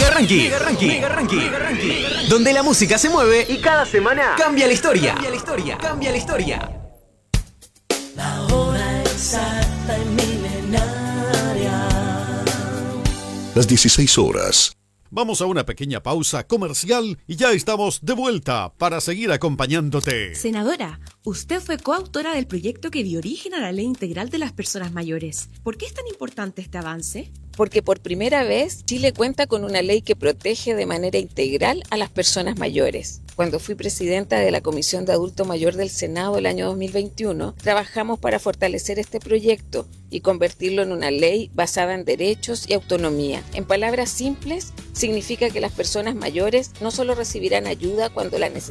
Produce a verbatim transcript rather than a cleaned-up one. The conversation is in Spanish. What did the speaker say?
Mega Ranking, Mega Ranking, Mega Ranking, Mega Ranking, donde la música se mueve y cada semana cambia la historia, cambia la historia, cambia la historia. La hora exacta y milenaria. Las dieciséis horas. Vamos a una pequeña pausa comercial y ya estamos de vuelta para seguir acompañándote. Senadora, usted fue coautora del proyecto que dio origen a la Ley Integral de las Personas Mayores. ¿Por qué es tan importante este avance? Porque por primera vez Chile cuenta con una ley que protege de manera integral a las personas mayores. Cuando fui presidenta de la Comisión de Adulto Mayor del Senado el año dos mil veintiuno, trabajamos para fortalecer este proyecto y convertirlo en una ley basada en derechos y autonomía. En palabras simples, significa que las personas mayores no solo recibirán ayuda cuando la necesitan,